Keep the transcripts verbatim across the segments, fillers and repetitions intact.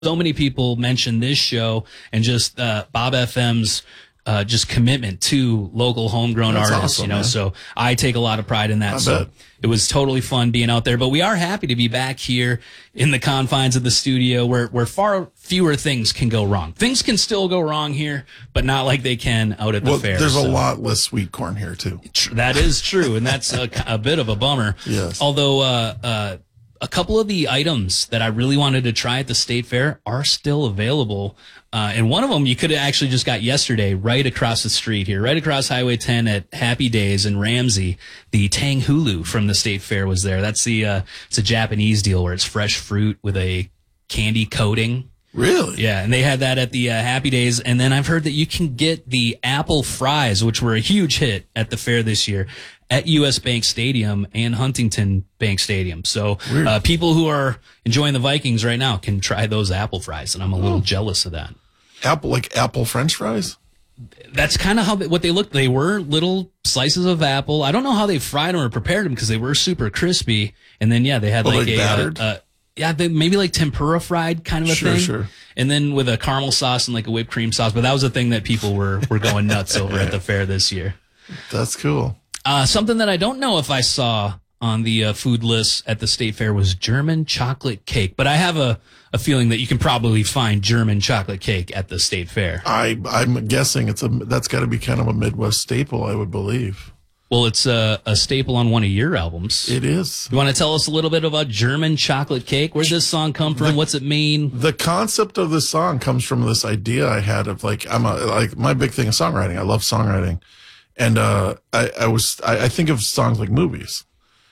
So many people mention this show and just uh, Bob F M's uh, just commitment to local homegrown That's artists. awesome, you know, man. so I take a lot of pride in that. I so bet. it was totally fun being out there. But we are happy to be back here in the confines of the studio, where where far fewer things can go wrong. Things can still go wrong here, but not like they can out at the Well, fair. there's so. a lot less sweet corn here too. That is true, and that's a, a bit of a bummer. Yes. Although uh, uh, a couple of the items that I really wanted to try at the State Fair are still available. Uh, and one of them you could have actually just got yesterday right across the street here, right across Highway ten at Happy Days in Ramsey. The Tang Hulu from the State Fair was there. That's the uh, it's a Japanese deal where it's fresh fruit with a candy coating. Really? Yeah, and they had that at the uh, Happy Days. And then I've heard that you can get the apple fries, which were a huge hit at the fair this year, at U S Bank Stadium and Huntington Bank Stadium. So uh, people who are enjoying the Vikings right now can try those apple fries, and I'm a little Oh. jealous of that. Apple, like apple French fries? That's kind of how they, what they looked. They were little slices of apple. I don't know how they fried them or prepared them because they were super crispy. And then, yeah, they had Oh, like, like a, battered? uh, uh, yeah, they, maybe like tempura fried kind of a Sure, thing. sure. And then with a caramel sauce and like a whipped cream sauce. But that was a thing that people were, were going nuts over at the fair this year. That's cool. Uh, something that I don't know if I saw on the uh, food list at the State Fair was German chocolate cake. But I have a, a feeling that you can probably find German chocolate cake at the State Fair. I, I'm guessing it's a that's got to be kind of a Midwest staple, I would believe. Well, it's a, a staple on one of your albums. It is. You want to tell us a little bit about German chocolate cake? Where'd this song come from? What's it mean? The concept of this song comes from this idea I had of like, I'm a, like my big thing is songwriting. I love songwriting. And, uh, I, I was, I, I think of songs like movies,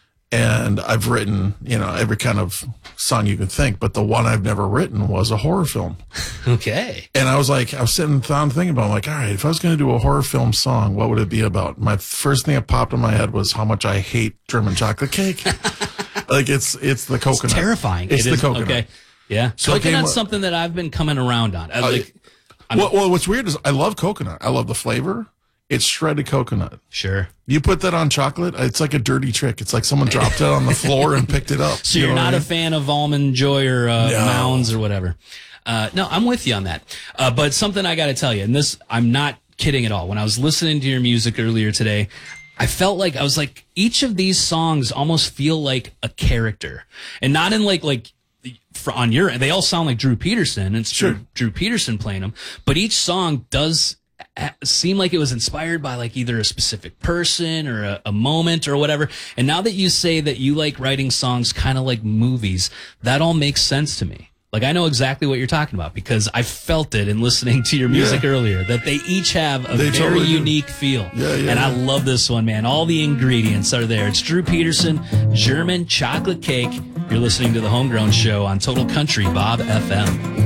and I've written, you know, every kind of song you can think, but the one I've never written was a horror film. Okay. And I was like, I was sitting down thinking about, it, I'm like, all right, if I was going to do a horror film song, what would it be about? My first thing that popped in my head was how much I hate German chocolate cake. Like it's, it's the coconut. It's terrifying. It's It the is- coconut. Okay. Yeah. So it came Coconut's up- something that I've been coming around on. I, Uh, like, Well, well, what's weird is I love coconut. I love the flavor. It's shredded coconut. sure. You put that on chocolate, it's like a dirty trick. It's like someone dropped it on the floor and picked it up. So You you're know what not I a mean? fan of Almond Joy or uh, No. Mounds or whatever. Uh, no, I'm with you on that. Uh, but something I got to tell you, and this, I'm not kidding at all. When I was listening to your music earlier today, I felt like I was like, each of these songs almost feel like a character, and not in like like for, on your. They all sound like Drew Peterson, and it's Sure. Drew, Drew Peterson playing them. But each song does ha- seem like it was inspired by like either a specific person or a, a moment or whatever. And now that you say that you like writing songs kind of like movies, that all makes sense to me. Like, I know exactly what you're talking about because I felt it in listening to your music Yeah. earlier, that they each have a They very totally do. unique feel. Yeah, yeah, and I yeah. love this one, man. All the ingredients are there. It's Drew Peterson, German chocolate cake. You're listening to the Homegrown Show on Total Country Bob F M.